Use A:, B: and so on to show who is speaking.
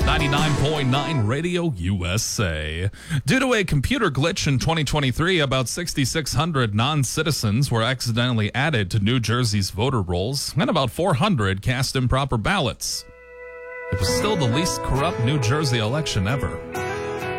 A: 99.9 Radio USA. Due to a computer glitch in 2023, about 6,600 non-citizens were accidentally added to New Jersey's voter rolls, and about 400 cast improper ballots. It was still the least corrupt New Jersey election ever.